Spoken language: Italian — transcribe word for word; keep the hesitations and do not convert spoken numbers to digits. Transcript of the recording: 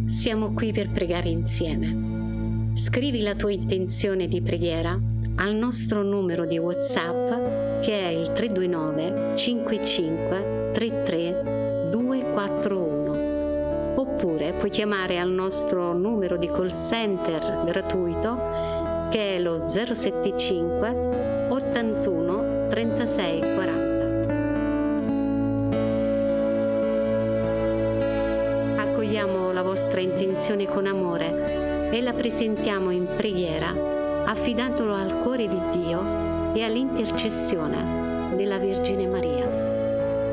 Siamo qui per pregare insieme. Scrivi la tua intenzione di preghiera al nostro numero di WhatsApp che è il tre due nove cinque cinque tre tre due quattro uno, oppure puoi chiamare al nostro numero di call center gratuito che è lo zero sette cinque ottantuno trentasei quaranta. Accogliamo la vostra intenzione con amore e la presentiamo in preghiera affidandolo al cuore di Dio e all'intercessione della Vergine Maria.